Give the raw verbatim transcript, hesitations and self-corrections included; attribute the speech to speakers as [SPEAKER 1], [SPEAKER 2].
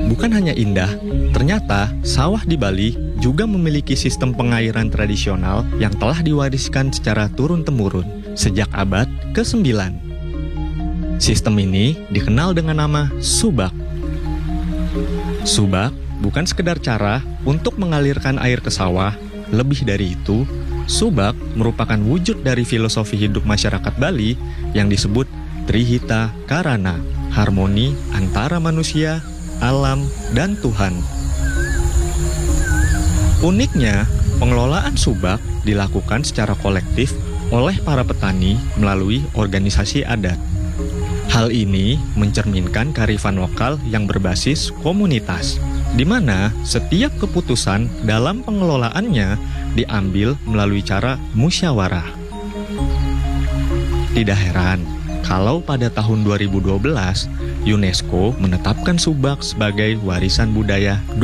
[SPEAKER 1] Bukan hanya indah, ternyata sawah di Bali juga memiliki sistem pengairan tradisional yang telah diwariskan secara turun-temurun sejak abad kesembilan. Sistem ini dikenal dengan nama subak. Subak bukan sekedar cara untuk mengalirkan air ke sawah, lebih dari itu, subak merupakan wujud dari filosofi hidup masyarakat Bali yang disebut Trihita Karana, harmoni antara manusia, alam, dan Tuhan. Uniknya, pengelolaan subak dilakukan secara kolektif oleh para petani melalui organisasi adat. Hal ini mencerminkan kearifan lokal yang berbasis komunitas, di mana setiap keputusan dalam pengelolaannya diambil melalui cara musyawarah. Tidak heran kalau pada tahun dua ribu dua belas UNESCO menetapkan subak sebagai warisan budaya dunia.